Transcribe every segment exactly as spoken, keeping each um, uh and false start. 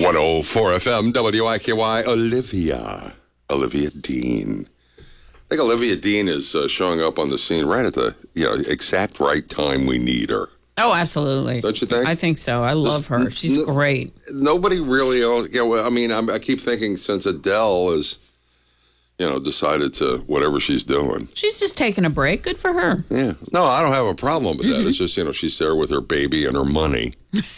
one oh four F M, W I K Y, Olivia. Olivia Dean. I think Olivia Dean is uh, showing up on the scene right at the you know exact right time we need her. Oh, absolutely. Don't you think? I think so. I love her. She's n- great. Nobody really else. You know, I mean, I'm, I keep thinking since Adele has, you know, decided to whatever she's doing. She's just taking a break. Good for her. Yeah. No, I don't have a problem with that. Mm-hmm. It's just, you know, she's there with her baby and her money.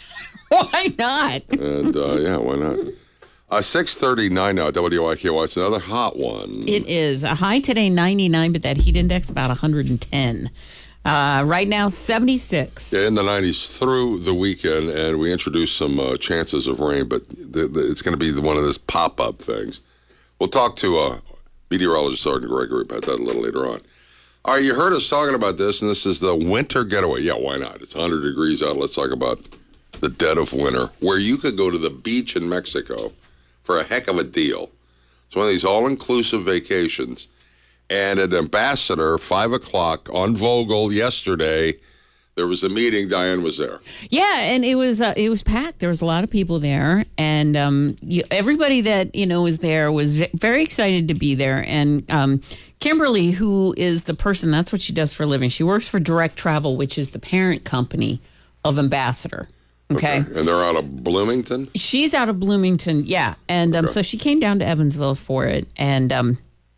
Why not? And, uh, yeah, why not? Uh, six thirty-nine now, W I K Y. It's another hot one. It is. A high today, ninety-nine, but that heat index about one hundred ten. Uh, right now, seventy-six. Yeah, in the nineties through the weekend, and we introduced some uh, chances of rain, but the, the, it's going to be the, one of those pop-up things. We'll talk to uh, meteorologist Sergeant Gregory about that a little later on. All right, you heard us talking about this, and this is the winter getaway. Yeah, why not? It's one hundred degrees out. Let's talk about the dead of winter, where you could go to the beach in Mexico for a heck of a deal. It's one of these all-inclusive vacations. And at Ambassador, five o'clock on Vogel yesterday, there was a meeting. Diane was there. Yeah, and it was uh, it was packed. There was a lot of people there, and um, you, everybody that you know was there was very excited to be there. And um, Kimberly, who is the person, that's what she does for a living. She works for Direct Travel, which is the parent company of Ambassador. Okay. okay. And they're out of Bloomington? She's out of Bloomington, yeah. And um, okay. so she came down to Evansville for it. And, um,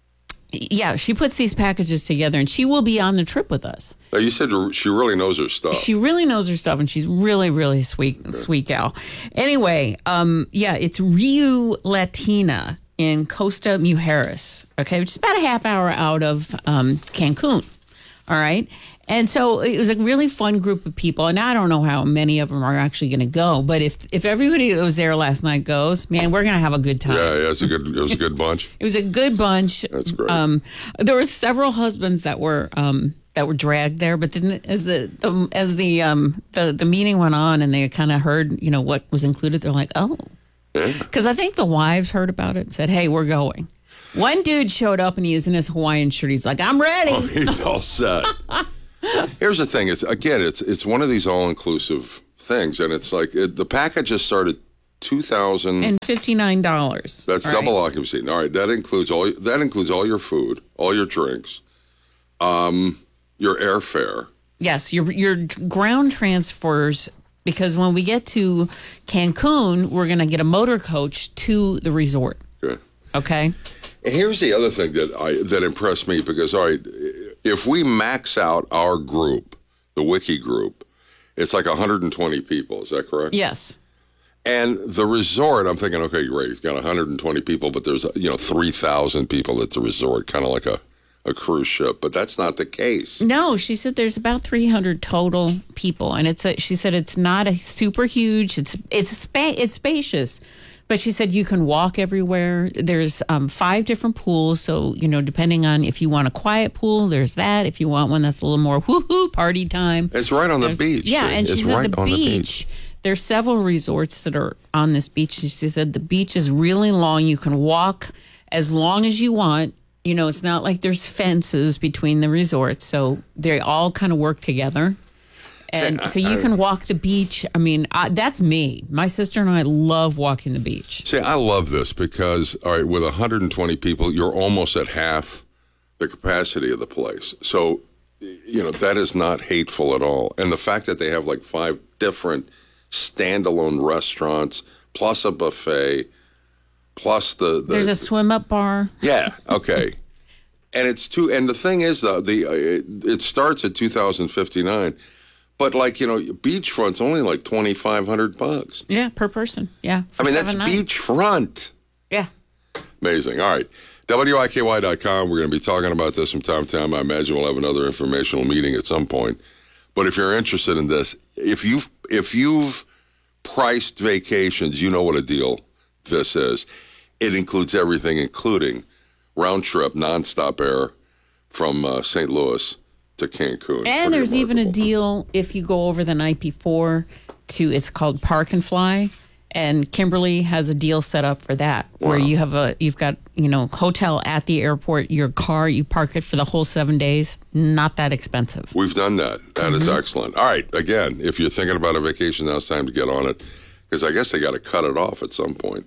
yeah, she puts these packages together, and she will be on the trip with us. Now, you said she really knows her stuff. She really knows her stuff, and she's really, really sweet, okay. sweet gal. Anyway, um, yeah, it's Rio Latina in Costa Mujeres, okay, which is about a half hour out of um, Cancun, all right? And so it was a really fun group of people. And I don't know how many of them are actually going to go. But if if everybody that was there last night goes, man, we're going to have a good time. Yeah, yeah, it's a good, it was a good bunch. It was a good bunch. That's great. Um, there were several husbands that were um, that were dragged there. But then as the, the as the um, the the meeting went on and they kind of heard, you know, what was included, they're like, oh, because yeah. I think the wives heard about it and said, hey, we're going. One dude showed up and he was in his Hawaiian shirt. He's like, I'm ready. Oh, he's all set. Here's the thing: it's again, it's it's one of these all-inclusive things, and it's like it, the packages started two thousand and fifty-nine dollars. That's right. Double occupancy. All right, that includes all that includes all your food, all your drinks, um, your airfare. Yes, your your ground transfers. Because when we get to Cancun, we're going to get a motor coach to the resort. Okay. Okay. And here's the other thing that I that impressed me because all right. If we max out our group, the Wiki group, it's like one hundred twenty people. Is that correct? Yes. And the resort, I'm thinking, okay, great. It's got one hundred twenty people, but there's, you know, three thousand people at the resort, kind of like a, a cruise ship. But that's not the case. No, she said there's about three hundred total people. And it's a, she said it's not a super huge, it's it's spa- it's spacious. But she said you can walk everywhere. There's um, five different pools. So, you know, depending on if you want a quiet pool, there's that. If you want one that's a little more woo-hoo party time. It's right on the beach. Yeah, and it's she said right the, on beach, the beach. There's several resorts that are on this beach. She said the beach is really long. You can walk as long as you want. You know, it's not like there's fences between the resorts. So they all kind of work together. And see, so you I, can walk the beach. I mean, I, that's me. My sister and I love walking the beach. See, I love this because, all right, with one hundred twenty people, you're almost at half the capacity of the place. So, you know, that is not hateful at all. And the fact that they have like five different standalone restaurants, plus a buffet, plus the... the There's a swim-up bar. Yeah, okay. And it's two. And the thing is, though, the uh, it, it starts at two thousand fifty-nine. But, like, you know, beachfront's only like twenty-five hundred bucks. Yeah, per person. Yeah. I mean, that's beachfront. Yeah. Amazing. All right. W I K Y dot com. We're going to be talking about this from time to time. I imagine we'll have another informational meeting at some point. But if you're interested in this, if you've, if you've priced vacations, you know what a deal this is. It includes everything, including round-trip, nonstop air from uh, Saint Louis to Cancun. And there's even a deal if you go over the night before to, it's called Park and Fly. And Kimberly has a deal set up for that, wow. where you have a, you've got, you know, hotel at the airport, your car, you park it for the whole seven days. Not that expensive. We've done that. That mm-hmm. is excellent. All right. Again, if you're thinking about a vacation, now it's time to get on it. because I guess they got to cut it off at some point.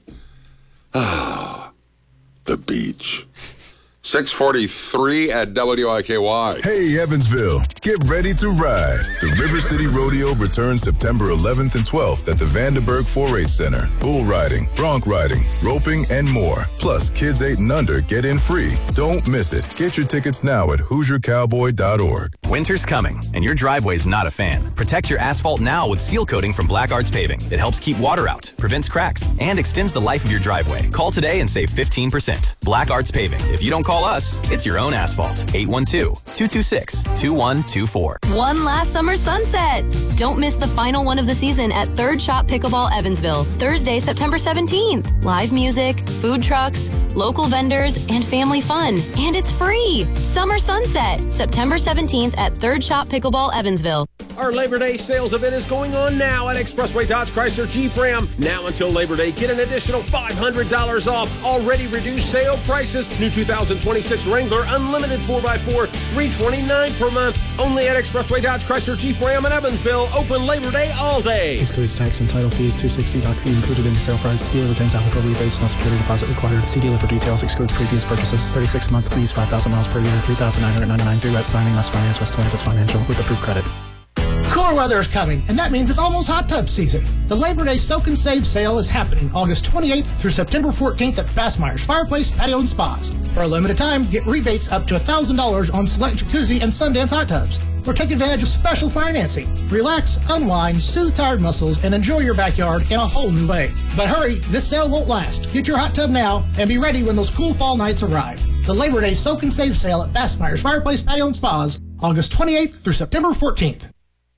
Ah, the beach. six forty-three at W I K Y. Hey, Evansville, get ready to ride. The River City Rodeo returns September eleventh and twelfth at the Vandenberg four H Center. Bull riding, bronc riding, roping, and more. Plus, kids eight and under get in free. Don't miss it. Get your tickets now at hoosier cowboy dot org. Winter's coming, and your driveway's not a fan. Protect your asphalt now with seal coating from Black Arts Paving. It helps keep water out, prevents cracks, and extends the life of your driveway. Call today and save fifteen percent. Black Arts Paving. If you don't call us, it's your own asphalt. eight one two, two two six, two one two four. One last summer sunset. Don't miss the final one of the season at Third Shot Pickleball Evansville, Thursday, September seventeenth. Live music, food trucks, local vendors, and family fun. And it's free. Summer Sunset, September seventeenth at Third Shot Pickleball Evansville. Our Labor Day sales event is going on now at Expressway Dodge Chrysler Jeep Ram. Now until Labor Day, get an additional five hundred dollars off already reduced sale prices. New two thousand twenty-six Wrangler Unlimited four by four, three hundred twenty-nine dollars per month. Only at Expressway Dodge Chrysler Jeep Ram in Evansville. Open Labor Day all day. Excludes tax and title fees. two hundred sixty dollars fee included in the sale price. Dealer retains applicable rebates. No security deposit required. See dealer for details. Excludes previous purchases. thirty-six month lease. five thousand miles per year. three thousand nine hundred ninety-nine due at signing. Less finance. West Atlantis Financial with approved credit. Cooler weather is coming, and that means it's almost hot tub season. The Labor Day Soak and Save sale is happening August twenty-eighth through September fourteenth at Bassmeyer's Fireplace, Patio, and Spas. For a limited time, get rebates up to one thousand dollars on select jacuzzi and Sundance hot tubs. Or take advantage of special financing. Relax, unwind, soothe tired muscles, and enjoy your backyard in a whole new way. But hurry, this sale won't last. Get your hot tub now and be ready when those cool fall nights arrive. The Labor Day Soak and Save sale at Bassmeyer's Fireplace, Patio, and Spas, August twenty-eighth through September fourteenth.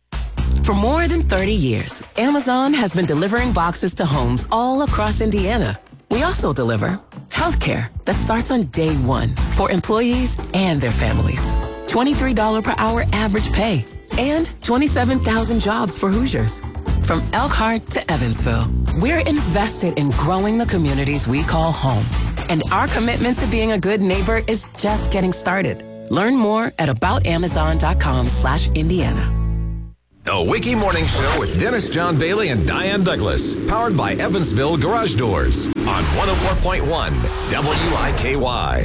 For more than thirty years, Amazon has been delivering boxes to homes all across Indiana. We also deliver healthcare that starts on day one for employees and their families. twenty-three dollars per hour average pay and twenty-seven thousand jobs for Hoosiers. From Elkhart to Evansville, we're invested in growing the communities we call home. And our commitment to being a good neighbor is just getting started. Learn more at about amazon dot com slash Indiana. The Wiki Morning Show with Dennis John Bailey and Diane Douglas. Powered by Evansville Garage Doors on one oh four point one W I K Y.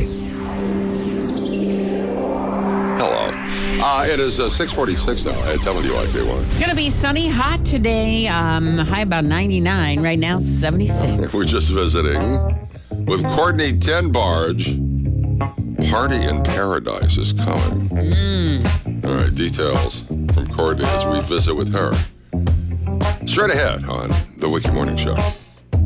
Hello. Uh, it is uh, six forty-six now at W I K Y. Going to be sunny, hot today. Um, high about ninety-nine. Right now, seventy-six. We're just visiting with Courtney Tenbarge. Party in Paradise is coming. Mm. All right, details from Courtney as we visit with her. Straight ahead on the Wiki Morning Show.